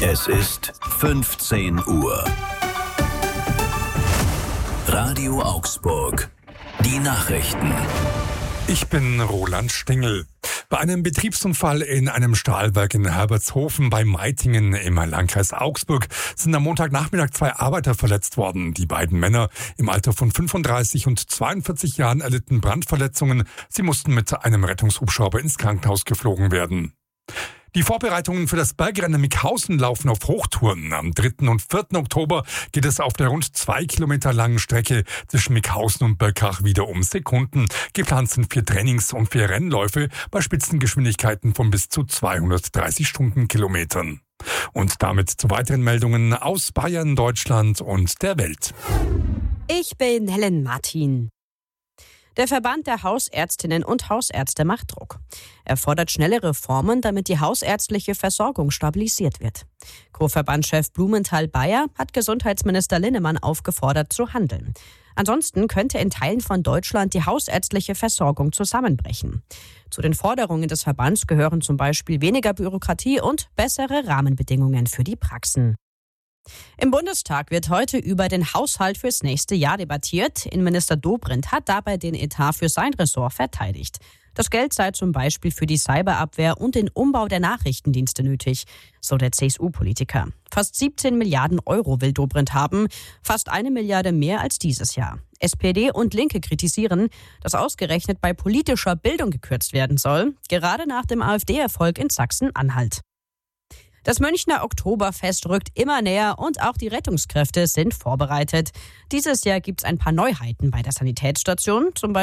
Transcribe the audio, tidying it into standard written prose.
Es ist 15 Uhr. Radio Augsburg. Die Nachrichten. Ich bin Roland Stingel. Bei einem Betriebsunfall in einem Stahlwerk in Herbertshofen bei Meitingen im Landkreis Augsburg sind am Montagnachmittag 2 Arbeiter verletzt worden. Die beiden Männer im Alter von 35 und 42 Jahren erlitten Brandverletzungen. Sie mussten mit einem Rettungshubschrauber ins Krankenhaus geflogen werden. Die Vorbereitungen für das Bergrennen Mickhausen laufen auf Hochtouren. Am 3. und 4. Oktober geht es auf der rund 2 Kilometer langen Strecke zwischen Mickhausen und Böckach wieder um Sekunden. Geplant sind 4 Trainings- und 4 Rennläufe bei Spitzengeschwindigkeiten von bis zu 230 Stundenkilometern. Und damit zu weiteren Meldungen aus Bayern, Deutschland und der Welt. Ich bin Helen Martin. Der Verband der Hausärztinnen und Hausärzte macht Druck. Er fordert schnelle Reformen, damit die hausärztliche Versorgung stabilisiert wird. Co-Verbandschef Blumenthal-Bayer hat Gesundheitsminister Linnemann aufgefordert zu handeln. Ansonsten könnte in Teilen von Deutschland die hausärztliche Versorgung zusammenbrechen. Zu den Forderungen des Verbands gehören zum Beispiel weniger Bürokratie und bessere Rahmenbedingungen für die Praxen. Im Bundestag wird heute über den Haushalt fürs nächste Jahr debattiert. Innenminister Dobrindt hat dabei den Etat für sein Ressort verteidigt. Das Geld sei zum Beispiel für die Cyberabwehr und den Umbau der Nachrichtendienste nötig, so der CSU-Politiker. Fast 17 Milliarden Euro will Dobrindt haben, fast 1 Milliarde mehr als dieses Jahr. SPD und Linke kritisieren, dass ausgerechnet bei politischer Bildung gekürzt werden soll, gerade nach dem AfD-Erfolg in Sachsen-Anhalt. Das Münchner Oktoberfest rückt immer näher und auch die Rettungskräfte sind vorbereitet. Dieses Jahr gibt es ein paar Neuheiten bei der Sanitätsstation, zum Beispiel